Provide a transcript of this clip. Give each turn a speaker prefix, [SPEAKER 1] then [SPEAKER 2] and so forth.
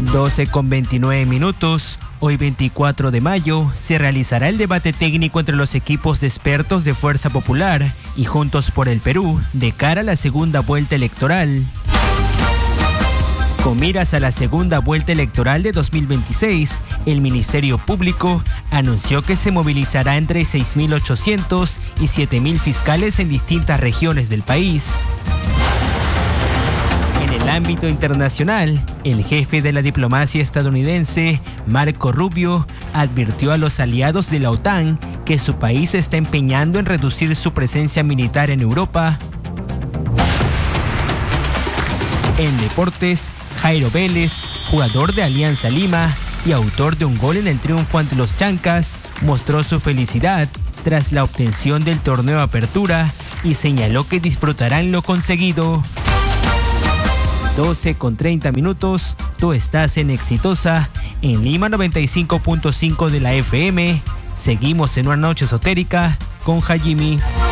[SPEAKER 1] 12:29. Hoy 24 de mayo se realizará el debate técnico entre los equipos de expertos de Fuerza Popular y Juntos por el Perú de cara a la segunda vuelta electoral. Con miras a la segunda vuelta electoral de 2026, el Ministerio Público anunció que se movilizará entre 6.800 y 7.000 fiscales en distintas regiones del país. En el ámbito internacional, el jefe de la diplomacia estadounidense, Marco Rubio, advirtió a los aliados de la OTAN que su país se está empeñando en reducir su presencia militar en Europa. En deportes, Jairo Vélez, jugador de Alianza Lima y autor de un gol en el triunfo ante los Chancas, mostró su felicidad tras la obtención del torneo Apertura y señaló que disfrutarán lo conseguido. 12:30. Tú estás en Exitosa, en Lima 95.5 de la FM. Seguimos en Una Noche Esotérica con Hajimi.